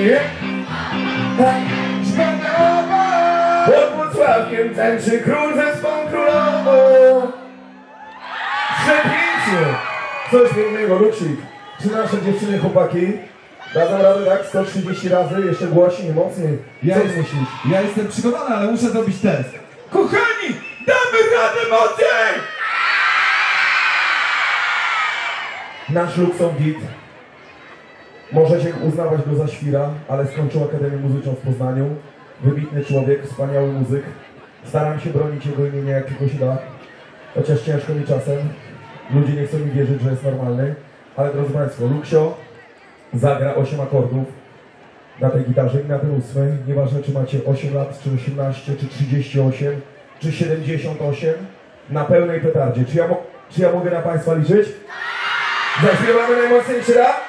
nie? Pod Włocławkiem tańczy król ze swą królową. Przepięknie! Coś pięknego, Luksik. Czy nasze dziewczyny, chłopaki dadzą radę tak 130 razy, jeszcze głośniej, mocniej? Co myślisz? Ja jestem przygotowany, ale muszę zrobić test. Kochani, damy radę mocniej! Nasz Luxon Git. Możecie uznawać go za świra, ale skończył Akademię Muzyczną w Poznaniu. Wybitny człowiek, wspaniały muzyk. Staram się bronić jego imienia jak tylko się da. Chociaż ciężko mi czasem. Ludzie nie chcą mi wierzyć, że jest normalny. Ale drodzy Państwo, Luksio zagra 8 akordów na tej gitarze i na tej 8. Nieważne czy macie 8 lat, czy 18, czy 38, czy 78. Na pełnej petardzie. Czy ja mogę na Państwa liczyć? Zaśpiewamy najmocniejszy raz?